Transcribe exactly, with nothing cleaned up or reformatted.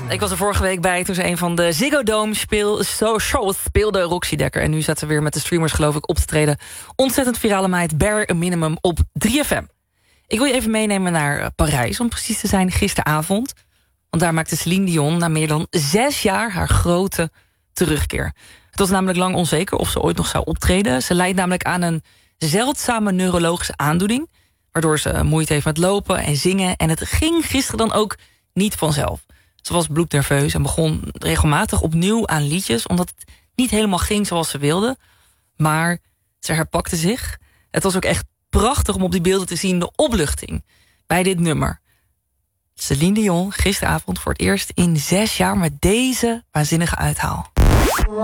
Ik was er vorige week bij toen ze een van de Ziggo Dome speel, so, shows speelde, Roxy Dekker. En nu staat ze weer met de streamers geloof ik op te treden. Ontzettend virale meid, Bare Minimum op drie F M. Ik wil je even meenemen naar Parijs, om precies te zijn, gisteravond. Want daar maakte Celine Dion na meer dan zes jaar haar grote terugkeer. Het was namelijk lang onzeker of ze ooit nog zou optreden. Ze lijdt namelijk aan een zeldzame neurologische aandoening, waardoor ze moeite heeft met lopen en zingen. En het ging gisteren dan ook niet vanzelf. Ze was bloednerveus en begon regelmatig opnieuw aan liedjes, omdat het niet helemaal ging zoals ze wilde. Maar ze herpakte zich. Het was ook echt prachtig om op die beelden te zien de opluchting bij dit nummer. Celine Dion gisteravond voor het eerst in zes jaar met deze waanzinnige uithaal.